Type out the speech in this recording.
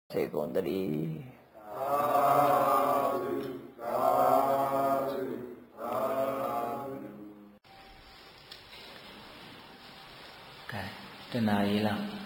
စေကုန်တည်းကဲတနာရီလား